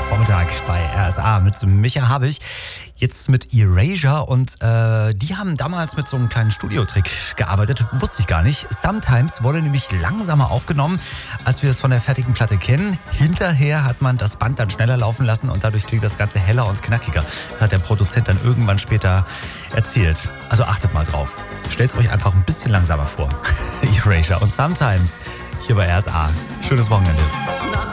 Vormittag bei RSA mit Micha Habich. Jetzt mit Erasure und die haben damals mit so einem kleinen Studiotrick gearbeitet, wusste ich gar nicht. Sometimes wurde nämlich langsamer aufgenommen, als wir es von der fertigen Platte kennen. Hinterher hat man das Band dann schneller laufen lassen und dadurch klingt das Ganze heller und knackiger. Hat der Produzent dann irgendwann später erzählt. Also achtet mal drauf. Stellt es euch einfach ein bisschen langsamer vor. Erasure und Sometimes hier bei RSA. Schönes Wochenende.